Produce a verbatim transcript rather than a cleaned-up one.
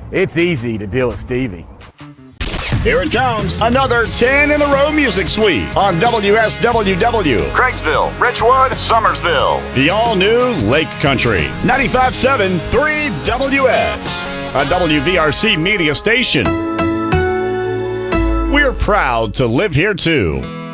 It's easy to deal with Stevie. Here it comes. Another ten in a row music suite on W S W W. Craigsville, Richwood, Summersville. The all-new Lake Country. ninety-five point seven three W S. A W V R C media station. We're proud to live here, too.